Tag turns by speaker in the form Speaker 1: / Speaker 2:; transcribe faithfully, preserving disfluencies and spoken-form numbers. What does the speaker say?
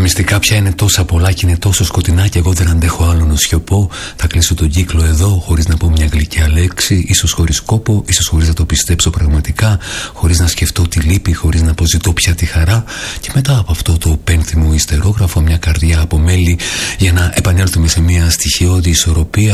Speaker 1: μυστικά πια είναι τόσα πολλά και είναι τόσο σκοτεινά και εγώ δεν αντέχω άλλο να σιωπώ. Θα κλείσω τον κύκλο εδώ χωρίς να πω μια γλυκιά λέξη, ίσως χωρίς κόπο, ίσως χωρίς να το πιστέψω πραγματικά, χωρίς να σκεφτώ τη λύπη, χωρίς να αποζητώ πια τη χαρά. Και μετά από αυτό το πένθυμο ιστερόγραφο, μια καρδιά από μέλη για να επανέλθουμε σε μια στοιχειώδη ισορροπία.